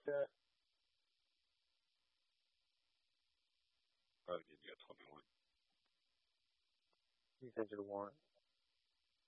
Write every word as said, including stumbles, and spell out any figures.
Yeah. I'll give you a twenty-one. You said you want.